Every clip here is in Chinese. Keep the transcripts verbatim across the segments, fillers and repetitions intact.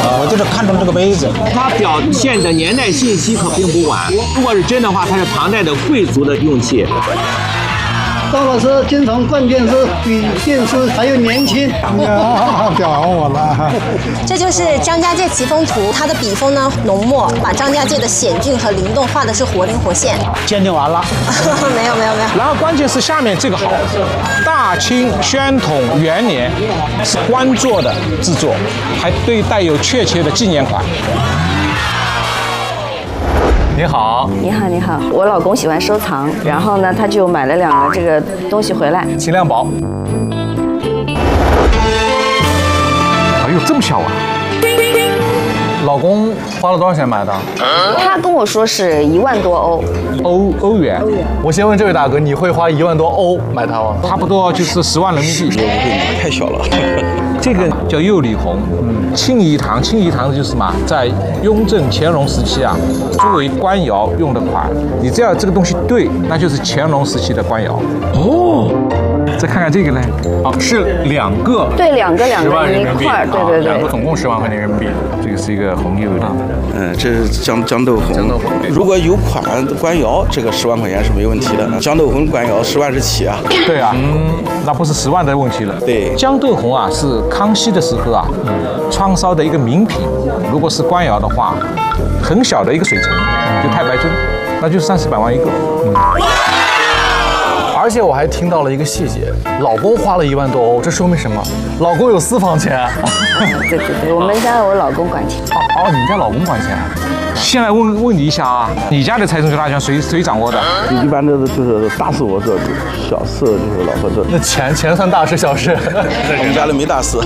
我就是看中这个杯子。 它表现的年代信息可并不晚，如果是真的话，它是唐代的贵族的用器。 高老师经常灌电视，比电视还要年轻。 呀，表扬我了。 这就是张家界奇峰图，它的笔锋呢浓墨，把张家界的险峻和灵动画的是活灵活现。 鉴定完了。 没有没有没有。 然后关键是下面这个好，大清宣统元年是官做的制作，还对带有确切的纪念款。 你好， 你好，你好，我老公喜欢收藏，然后呢，他就买了两个这个东西回来。 轻量宝。哎呦，这么小啊！老公花了多少钱买的？ 他跟我说是一万多欧， 欧欧元。我先问这位大哥，你会花一万多欧买它吗？ 差不多就是十万人民币。 太小了。 这个叫釉里红，嗯，庆仪堂，庆仪堂就是什么，在雍正、乾隆时期啊，作为官窑用的款。你只要这个东西对，那就是乾隆时期的官窑。哦，再看看这个呢， 啊，是两个， 对，两个两个一块儿，对对对， 两个总共十万块钱人民币。 这个是一个红釉的， 嗯，这是豇豇豆红。 豇豆红， 如果有款官窑，这个十万块钱是没问题的。豇豆红官窑十万是起啊。 对啊，嗯，那不是十万的问题了。 对， 豇豆红啊是康熙的时候啊，窗烧的一个名品。如果是官窑的话，很小的一个水层，就太白尊，那就是三四百万一个。嗯。 而且我还听到了一个细节，老公花了一万多欧，这说明什么？老公有私房钱。 对对对，我们家我老公管钱。 哦哦，你们家老公管钱？ 现在问问你一下啊，你家的财政最大权谁谁掌握的？ 一般都是就是大事我做主，小事就是老婆做。 那钱钱算大事小事？ 我们家里没大事。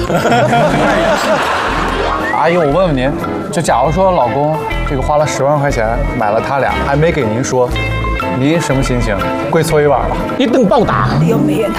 阿姨，我问问您，就假如说老公这个花了十万块钱买了他俩，还没给您说，您什么心情？跪搓衣板吧？ 一顿暴打。 又没怨他。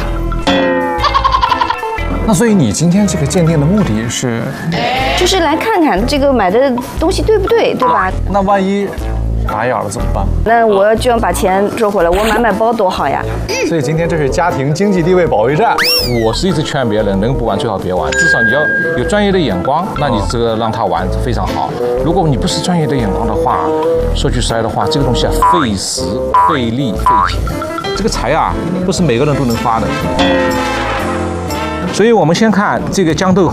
那所以你今天这个鉴定的目的是？ 就是来看看这个买的东西对不对，对吧？ 那万一打眼了怎么办？ 那我就要把钱收回来，我买买包多好呀！ 所以今天这是家庭经济地位保卫战。 我是一直劝别人，能不玩最好别玩，至少你要有专业的眼光，那你这个让他玩非常好。如果你不是专业的眼光的话，说句实在的话，这个东西啊费时、费力、费钱，这个财啊不是每个人都能发的。所以我们先看这个豇豆红。